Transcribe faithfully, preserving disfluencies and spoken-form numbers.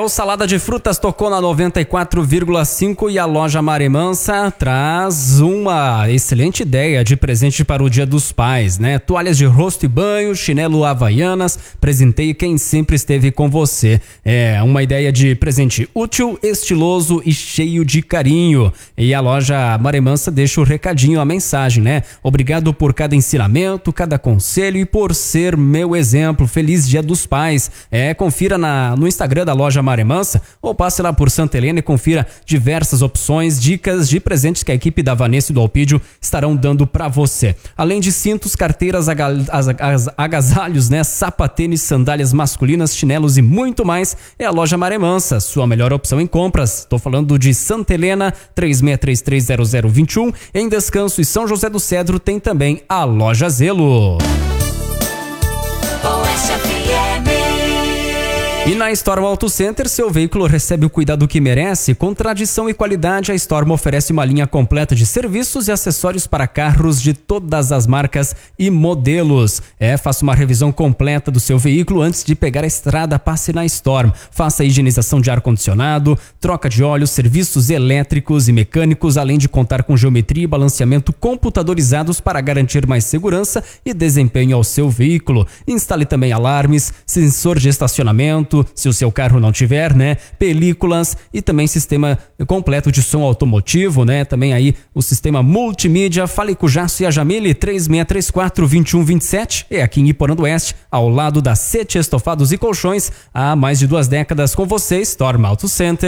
Bel Salada de Frutas tocou na noventa e quatro vírgula cinco e a loja Maremansa traz uma excelente ideia de presente para o Dia dos Pais, né? Toalhas de rosto e banho, chinelo Havaianas, presenteie quem sempre esteve com você. É uma ideia de presente útil, estiloso e cheio de carinho. E a loja Maremansa deixa o recadinho, a mensagem, né? Obrigado por cada ensinamento, cada conselho e por ser meu exemplo. Feliz Dia dos Pais. É, confira na, no Instagram da loja Maremansa ou passe lá por Santa Helena e confira diversas opções, dicas de presentes que a equipe da Vanessa e do Alpídio estarão dando para você. Além de cintos, carteiras, agasalhos, né, sapatênis, sandálias masculinas, chinelos e muito mais, é a loja Maremansa, sua melhor opção em compras. Estou falando de Santa Helena, três seis três três zero zero dois um. Em Descanso e São José do Cedro tem também a loja Zelo. E na Storm Auto Center, seu veículo recebe o cuidado que merece. Com tradição e qualidade, a Storm oferece uma linha completa de serviços e acessórios para carros de todas as marcas e modelos. É, faça uma revisão completa do seu veículo antes de pegar a estrada. Passe na Storm. Faça a higienização de ar-condicionado, troca de óleo, serviços elétricos e mecânicos, além de contar com geometria e balanceamento computadorizados para garantir mais segurança e desempenho ao seu veículo. Instale também alarmes, sensor de estacionamento, se o seu carro não tiver, né? Películas e também sistema completo de som automotivo, né? Também aí o sistema multimídia. Fale com o Jasso e a Jamile, três seis três quatro, dois um dois sete. É aqui em Iporã do Oeste, ao lado da Sete Estofados e Colchões, há mais de duas décadas com você, Storm Auto Center.